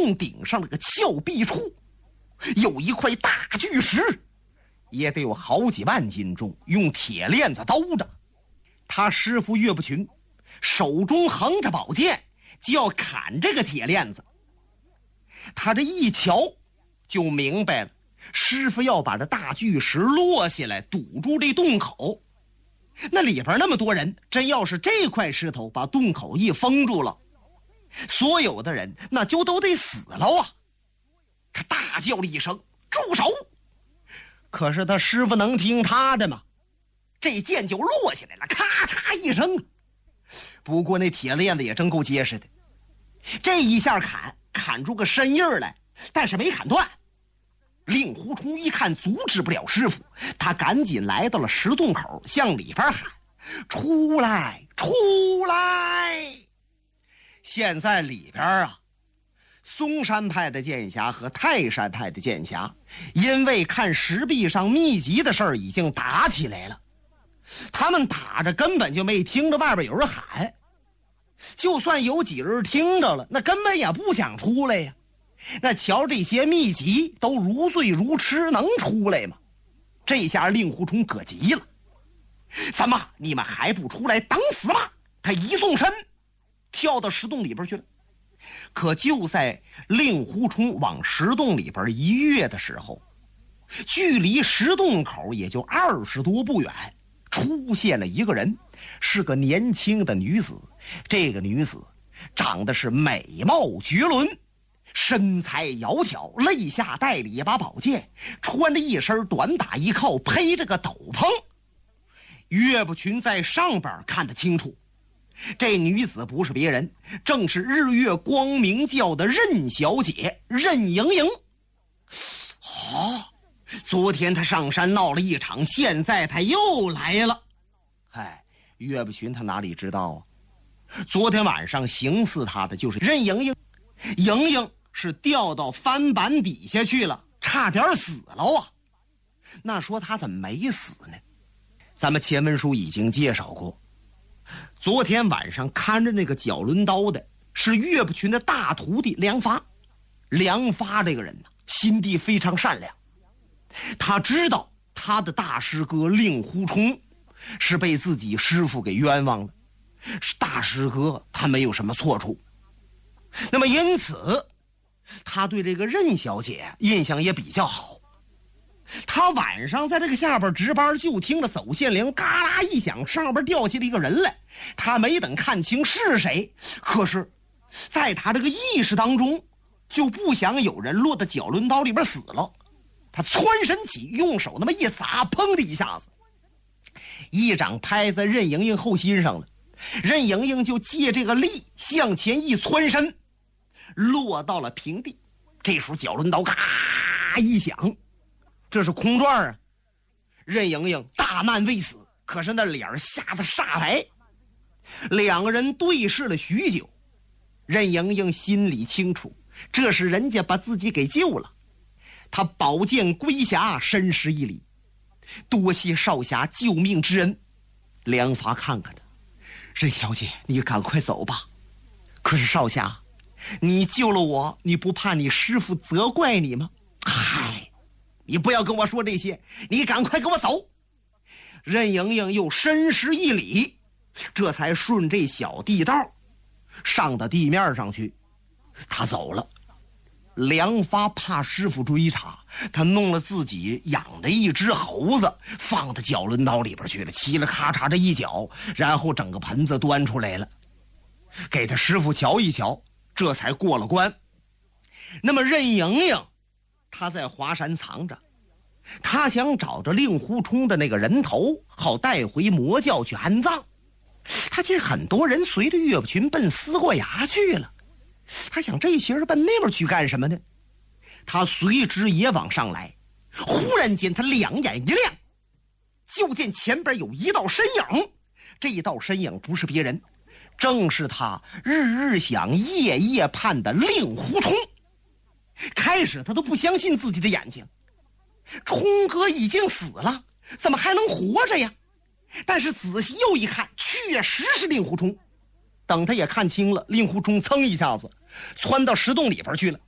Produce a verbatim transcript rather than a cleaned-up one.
洞顶上那个峭壁处，有一块大巨石，也得有好几万斤重，用铁链子兜着。他师傅岳不群手中横着宝剑，就要砍这个铁链子。他这一瞧就明白了，师傅要把这大巨石落下来堵住这洞口。那里边那么多人，真要是这块石头把洞口一封住了，所有的人那就都得死了啊！他大叫了一声：“住手！”可是他师傅能听他的吗？这剑就落下来了，咔嚓一声。不过那铁链子也真够结实的，这一下砍砍出个身印来，但是没砍断。令狐冲一看阻止不了师傅，他赶紧来到了石洞口，向里边喊：“出来，出来！”现在里边啊，嵩山派的剑侠和泰山派的剑侠因为看石壁上秘籍的事儿已经打起来了。他们打着根本就没听着外边有人喊，就算有几人听着了，那根本也不想出来呀。那瞧这些秘籍都如醉如痴，能出来吗？这下令狐冲可急了：“怎么你们还不出来等死吗？”他一纵身跳到石洞里边去了。可就在令狐冲往石洞里边一跃的时候，距离石洞口也就二十多步远，出现了一个人，是个年轻的女子。这个女子长得是美貌绝伦，身材窈窕，肋下带了一把宝剑，穿着一身短打衣靠，披着个斗篷。岳不群在上边看得清楚，这女子不是别人，正是日月光明教的任小姐任盈盈。哦，昨天她上山闹了一场，现在她又来了。嗨，岳不群他哪里知道啊？昨天晚上行刺他的就是任盈盈，盈盈是掉到帆板底下去了，差点死了啊！那说他怎么没死呢？咱们前文书已经介绍过，昨天晚上看着那个绞轮刀的是岳不群的大徒弟梁发。梁发这个人呢，心地非常善良，他知道他的大师哥令狐冲是被自己师父给冤枉了，是大师哥他没有什么错处。那么因此他对这个任小姐印象也比较好。他晚上在这个下边值班，就听着走线铃嘎啦一响，上边掉下了一个人来。他没等看清是谁，可是在他这个意识当中就不想有人落到绞轮刀里边死了。他蹿身起，用手那么一撒，砰的一下子，一掌拍在任盈盈后心上了。任盈盈就借这个力向前一蹿身，落到了平地。这时候绞轮刀嘎一响，这是空转啊！任盈盈大难未死，可是那脸吓得煞白。两个人对视了许久，任盈盈心里清楚，这是人家把自己给救了。他宝剑归匣，深施一礼：“多谢少侠救命之恩。”梁发看看他：“任小姐，你赶快走吧。可是少侠，你救了我，你不怕你师父责怪你吗？”“嗨，你不要跟我说这些，你赶快给我走。”任盈盈又深施一礼，这才顺这小地道上到地面上去。他走了。梁发怕师傅追查，他弄了自己养的一只猴子放到绞轮刀里边去了，嘁了咔嚓这一搅，然后整个盆子端出来了，给他师傅瞧一瞧，这才过了关。那么任盈盈他在华山藏着，他想找着令狐冲的那个人头，好带回魔教去安葬。他见很多人随着岳不群奔思过崖去了，他想这些人奔那边去干什么呢？他随之也往上来，忽然间他两眼一亮，就见前边有一道身影。这一道身影不是别人，正是他日日想夜夜盼的令狐冲。开始他都不相信自己的眼睛，冲哥已经死了，怎么还能活着呀？但是仔细又一看，确实是令狐冲。等他也看清了，令狐冲噌一下子窜到石洞里边去了。